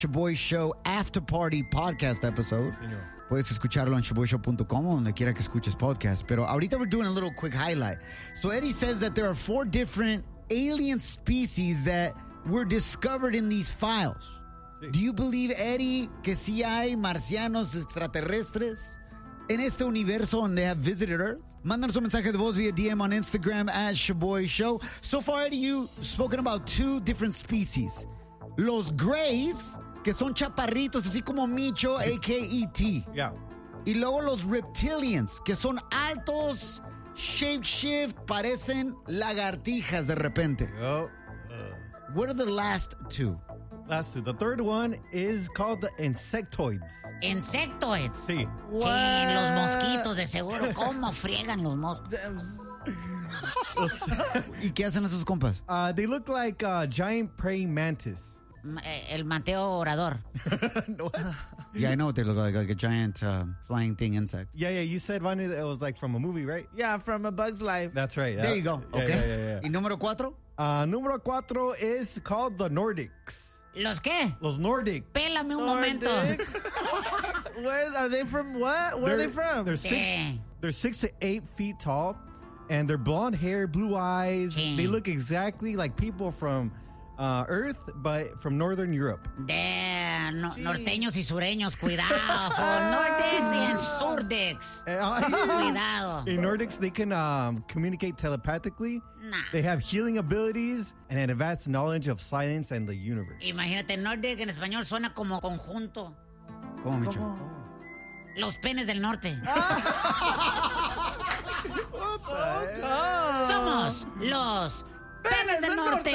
Shoboy Show After Party Podcast episode. Puedes escucharlo en shoboyshow.com o donde quiera que escuches podcast. Pero ahorita we're doing a little quick highlight. So Eddie says that there are 4 different alien species that were discovered in these files. Sí. Do you believe, Eddie, que sí hay marcianos extraterrestres en este universo donde have visited Earth? Mándanos un mensaje de voz via DM on Instagram at Shoboy Show. So far, Eddie, you've spoken about 2 different species. Los Greys, que son chaparritos, así como Micho, a.k.a. E.T. Yeah. Y luego los Reptilians, que son altos, shapeshift, parecen lagartijas de repente. What are the last 2? The third one is called the insectoids. ¿Insectoids? Sí. Sí, los mosquitos, de seguro. ¿Cómo friegan los mosquitos? ¿Y qué hacen esos compas? They look like giant praying mantis. El Mateo Orador. Yeah, I know what they look like a giant flying thing insect. Yeah, you said, Vani, it was like from a movie, right? Yeah, from A Bug's Life. That's right. There you go. Yeah, Okay. Yeah. ¿Y número 4? Número 4 is called the Nordics. ¿Los qué? Los Nordics. Pélame un momento. Where are they from? What? Where are they from? They're 6 to 8 feet tall, and they're blonde hair, blue eyes. Sí. They look exactly like people from Earth, but from Northern Europe. Norteños y sureños, cuidado. Son Nordics y Surdics. Cuidado. In Nordics, they can communicate telepathically. Nah. They have healing abilities and an advanced knowledge of science and the universe. Imagínate, Nordic en español suena como conjunto. ¿Cómo, Micho? Los penes del norte. Somos los penes del norte.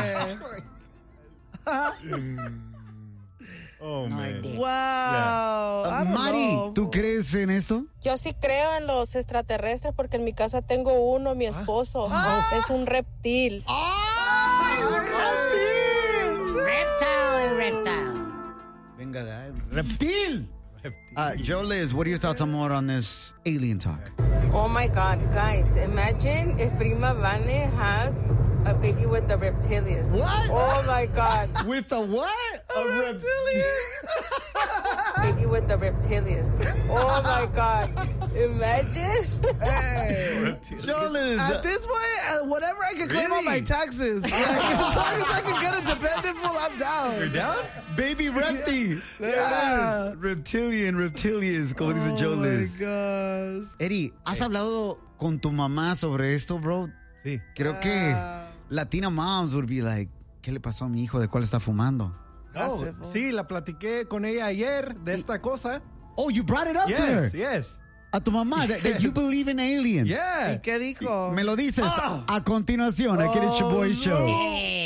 Oh, man. Nordic. Wow. I don't Mari, know. ¿tú crees en esto? Yo sí creo en los extraterrestres porque en mi casa tengo uno, mi esposo. Es un reptil. Reptile. Venga de ahí. ¡Reptil! Joe Liz, what are your thoughts on more on this alien talk? Oh my God, guys, imagine if Prima Vane has a baby with the reptilians. What? Oh my God. With a what? A reptilian? Baby with the reptilians. Oh my God. Imagine. Hey. Joe Liz. At this point, whatever I can claim on my taxes. Like, as long as I can get a dependent pool, I'm down. You're down? Baby Repti. Yeah. Reptilians, como dice Joe Liz. Oh my gosh. Eddie, ¿has hablado con tu mamá sobre esto, bro? Sí. Creo que Latina moms would be like, ¿qué le pasó a mi hijo? ¿De cuál está fumando? Oh, sí, la platiqué con ella ayer de esta cosa. Oh, you brought it up to her. Yes. A tu mamá, that you believe in aliens. Yeah. ¿Y qué dijo? Me lo dices a continuación, aquí en el Shoboy Show. Eh,